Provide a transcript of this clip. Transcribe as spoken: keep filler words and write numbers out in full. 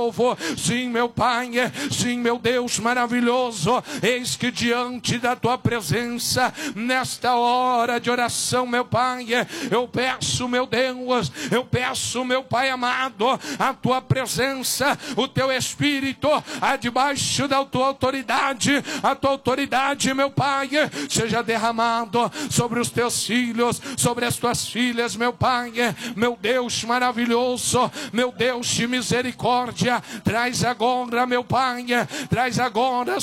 povo. Sim, meu Pai, sim, meu Deus maravilhoso, eis que diante da tua presença, nesta hora de oração, meu Pai, eu peço, meu Deus, eu peço, meu Pai amado, a tua presença, o teu Espírito, a debaixo da tua autoridade, a tua autoridade, meu Pai, seja derramado sobre os teus filhos, sobre as tuas filhas, meu Pai, meu Deus maravilhoso, meu Deus de misericórdia, traz agora, meu Pai, traz agora,